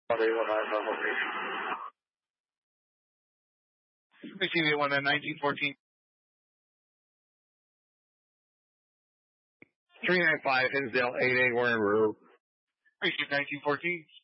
Receive 819, 1914. 395, Hinsdale, 88, we're en route. Receive 1914.